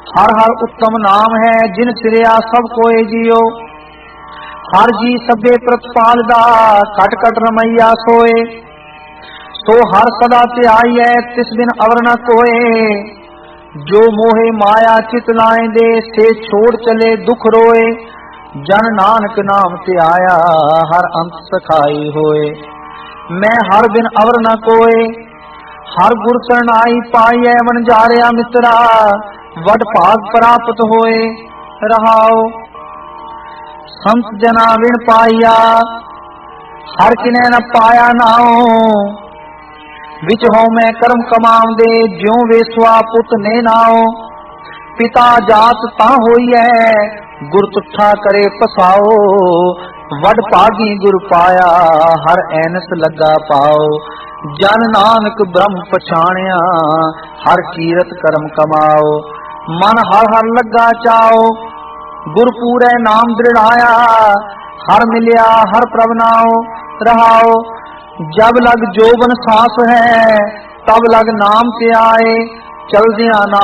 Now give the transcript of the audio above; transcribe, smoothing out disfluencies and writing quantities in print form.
हर हर उत्तम नाम है जिन सिरिया सब कोय जियो। हर जी सभे प्रतिपाल दा कट कट रमैया सोए। सो हर सदा त्याई है तिस बिन अवर न कोय। जो मोहे माया चित लाए दे से छोड़ चले दुख रोए। जन नानक नाम त्याया हर अंत सखाई होए। मैं हर बिन अवर न कोय। हर गुर चरणाई पाई है वन जारिया मित्रा। वड भाग प्राप्त होए रहाओ। संत जना विण पाइया हर किने न पाया नाओ। विच हो मैं कर्म कमाम दे ज्यों वेसवा पुत ने नाओ। पिता जात ता होई है गुर तुठा करे पसाओ। वड भागी गुर पाया हर ऐनस लगा पाओ। जन नानक ब्रह्म पछाणिया हर कीरत कर्म कमाओ। मन हर हर लगा चाओ गुर पूरे नाम दृढ़ाया। हर मिलिया हर प्रभ नाओ रहाओ। जब लग जोबन सांस है तब लग नाम ते आए। चल दिया